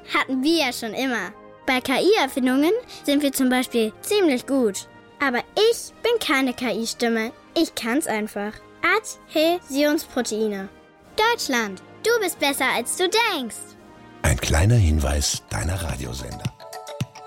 hatten wir ja schon immer. Bei KI-Erfindungen sind wir zum Beispiel ziemlich gut. Aber ich bin keine KI-Stimme. Ich kann's einfach. Adhäsionsproteine. Deutschland, du bist besser, als du denkst. Ein kleiner Hinweis deiner Radiosender.